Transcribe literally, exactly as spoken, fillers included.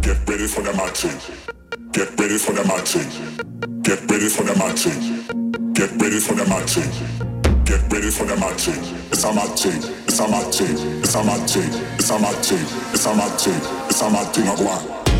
Get ready for the marching. Get ready for the marching. Get ready for the marching. Get ready for the marching. Get ready for the marching. It's a marching. It's a marching. It's a marching. It's a marching. It's a marching. It's a marching. Agua.